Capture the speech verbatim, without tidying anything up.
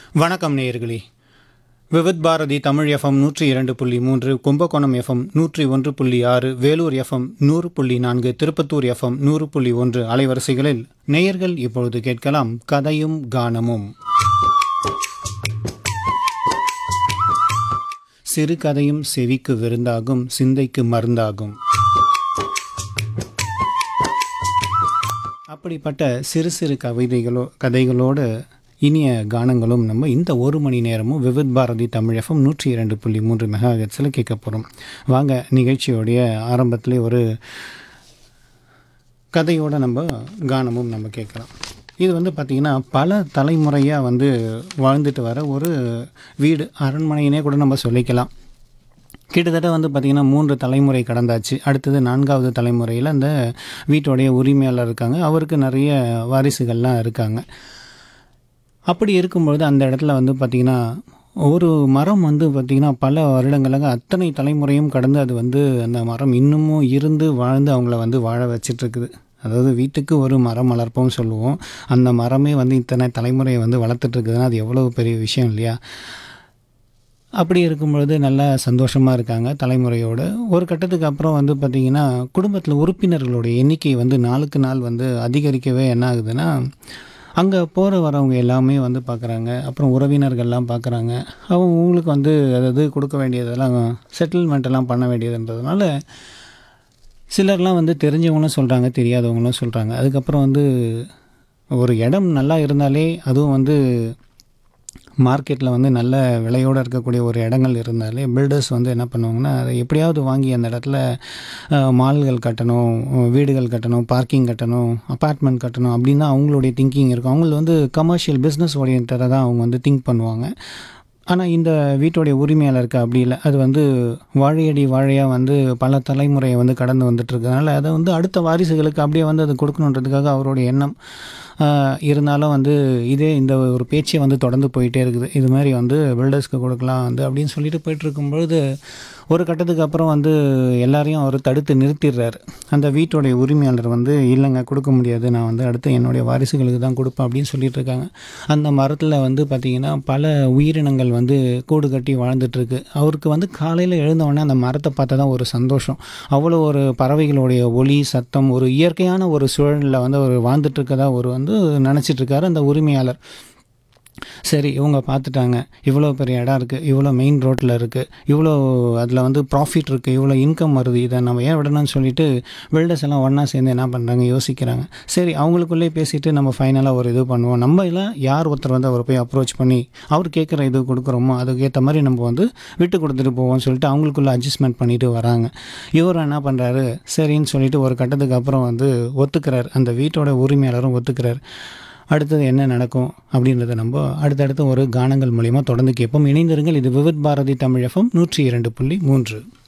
வணக்கம் நேயர்களே. விவித் பாரதி தமிழ் எஃப்எம் நூற்றி இரண்டு புள்ளி மூன்று, கும்பகோணம் எஃப்எம் நூற்றி ஒன்று புள்ளி ஆறு, வேலூர் எஃப்எம் நூறு புள்ளி நான்கு, திருப்பத்தூர் எஃப்எம் நூறு புள்ளி ஒன்று அலைவரிசைகளில் நேயர்கள் இப்பொழுது கேட்கலாம் கதையும் கானமும். சிறு கதையும் செவிக்கு விருந்தாகும், சிந்தைக்கு மருந்தாகும். அப்படிப்பட்ட சிறு சிறு கவிதைகளோ கதைகளோடு இனிய கானங்களும் நம்ம இந்த ஒரு மணி நேரமும் விவித் பாரதி தமிழ் எஃப்எம் நூற்றி இரண்டு புள்ளி மூன்று மெகா ஹெர்ட்ஸில் கேட்க போகிறோம். வாங்க, நிகழ்ச்சியோடைய ஆரம்பத்திலே ஒரு கதையோடு நம்ம கானமும் நம்ம கேட்கலாம். இது வந்து பார்த்திங்கன்னா பல தலைமுறையாக வந்து வாழ்ந்துட்டு வர ஒரு வீடு, அரண்மனையினே கூட நம்ம சொல்லிக்கலாம். கிட்டத்தட்ட வந்து பார்த்திங்கன்னா மூன்று தலைமுறை கடந்தாச்சு. அடுத்தது நான்காவது தலைமுறையில் அந்த வீட்டோடைய உரிமையாளர் இருக்காங்க. அவருக்கு நிறைய வாரிசுகள்லாம் இருக்காங்க. அப்படி இருக்கும்பொழுது அந்த இடத்துல வந்து பார்த்திங்கன்னா ஒரு மரம் வந்து பார்த்திங்கன்னா பல வருடங்களாக அத்தனை தலைமுறையும் கடந்து அது வந்து அந்த மரம் இன்னமும் இருந்து வாழ்ந்து அவங்கள வந்து வாழ வச்சிட்ருக்குது. அதாவது வீட்டுக்கு ஒரு மரம் வளர்ப்போம்னு சொல்லுவோம். அந்த மரமே வந்து இத்தனை தலைமுறையை வந்து வளர்த்துட்ருக்குதுன்னா அது எவ்வளோ பெரிய விஷயம் இல்லையா? அப்படி இருக்கும்பொழுது நல்லா சந்தோஷமாக இருக்காங்க தலைமுறையோடு. ஒரு கட்டத்துக்கு அப்புறம் வந்து பார்த்திங்கன்னா குடும்பத்தில் உறுப்பினர்களுடைய எண்ணிக்கை வந்து நாளுக்கு நாள் வந்து அதிகரிக்கவே என்ன ஆகுதுன்னா, அங்கே போகிற வரவங்க எல்லாமே வந்து பார்க்குறாங்க. அப்புறம் உறவினர்கள்லாம் பார்க்குறாங்க. அவங்க உங்களுக்கு வந்து அதாவது கொடுக்க வேண்டியதெல்லாம் செட்டில்மெண்ட்டெல்லாம் பண்ண வேண்டியதுன்றதுனால சிலர்லாம் வந்து தெரிஞ்சவங்களும் சொல்கிறாங்க, தெரியாதவங்களும் சொல்கிறாங்க. அதுக்கப்புறம் வந்து ஒரு இடம் நல்லா இருந்தாலே, அதுவும் வந்து மார்க்கெட்டில் வந்து நல்ல விலையோடு இருக்கக்கூடிய ஒரு இடங்கள் இருந்தாலே பில்டர்ஸ் வந்து என்ன பண்ணுவாங்கன்னா, அதை எப்படியாவது வாங்கி அந்த இடத்துல மால்கள் கட்டணும், வீடுகள் கட்டணும், பார்க்கிங் கட்டணும், அப்பார்ட்மெண்ட் கட்டணும் அப்படின்னு தான் அவங்களுடைய திங்கிங் இருக்கும். அவங்களுக்கு வந்து கமர்ஷியல் பிஸ்னஸ் ஓரியன்டாக தான் அவங்க வந்து திங்க் பண்ணுவாங்க. ஆனால் இந்த வீட்டுடைய உரிமையாளருக்கு அப்படி இல்லை. அது வந்து வாழையடி வாழையாக வந்து பல தலைமுறையை வந்து கடந்து வந்துட்டுருக்கனால அதை வந்து அடுத்த வாரிசுகளுக்கு அப்படியே வந்து அது கொடுக்கணுன்றதுக்காக அவருடைய எண்ணம் இருந்தாலும் வந்து இதே இந்த ஒரு பேச்சை வந்து தொடர்ந்து போயிட்டே இருக்குது. இது மாதிரி வந்து பில்டர்ஸ்க்கு கொடுக்கலாம் வந்து அப்படின்னு சொல்லிட்டு போயிட்டுருக்கும்பொழுது ஒரு கட்டத்துக்கு அப்புறம் வந்து எல்லாரையும் அவர் தடுத்து நிறுத்திடுறாரு. அந்த வீட்டுடைய உரிமையாளர் வந்து இல்லைங்க, கொடுக்க முடியாது, நான் வந்து அடுத்து என்னுடைய வாரிசுகளுக்கு தான் கொடுப்பேன் அப்படின்னு சொல்லிட்டு இருக்காங்க. அந்த மரத்தில் வந்து பார்த்திங்கன்னா பல உயிரினங்கள் வந்து கூடு கட்டி வாழ்ந்துட்டுருக்கு. அவருக்கு வந்து காலையில் எழுந்தவுடனே அந்த மரத்தை பார்த்தா தான் ஒரு சந்தோஷம். அவ்வளோ ஒரு பறவைகளுடைய ஒலி சத்தம், ஒரு இயற்கையான ஒரு சூழலில் வந்து அவர் வாழ்ந்துட்டுருக்கதா ஒரு வந்து நினச்சிட்ருக்காரு அந்த உரிமையாளர். சரி, இவங்க பார்த்துட்டாங்க, இவ்வளோ பெரிய இடம் இருக்குது, இவ்வளோ மெயின் ரோட்டில் இருக்குது, இவ்வளோ அதில் வந்து ப்ராஃபிட் இருக்குது, இவ்வளோ இன்கம் வருது, இதை நம்ம ஏன் விடணும்னு சொல்லிட்டு பில்டர்ஸ் எல்லாம் ஒன்றா சேர்ந்து என்ன பண்ணுறாங்க, யோசிக்கிறாங்க. சரி, அவங்களுக்குள்ளே பேசிவிட்டு நம்ம ஃபைனலாக ஒரு இது பண்ணுவோம். நம்ம இல்லை யார் ஒருத்தர் வந்து அவரை போய் அப்ரோச் பண்ணி அவர் கேட்குற இது கொடுக்குறோமோ அதுக்கேற்ற மாதிரி நம்ம வந்து விட்டு கொடுத்துட்டு போவோம்னு சொல்லிட்டு அவங்களுக்குள்ளே அட்ஜஸ்ட்மெண்ட் பண்ணிட்டு வராங்க. இவர் என்ன பண்ணுறாரு, சரின்னு சொல்லிட்டு ஒரு கட்டத்துக்கு அப்புறம் வந்து ஒத்துக்கிறார். அந்த வீட்டோட உரிமையாளரும் ஒத்துக்கிறார். அடுத்தது என்ன நடக்கும் அப்படின்றத நம்ம அடுத்தடுத்து ஒரு கானங்கள் மூலிமா தொடர்ந்து கேட்போம். இணைந்திருங்கள். இது விவித் பாரதி தமிழ் எஃப்எம் நூற்றி இரண்டு புள்ளி மூன்று.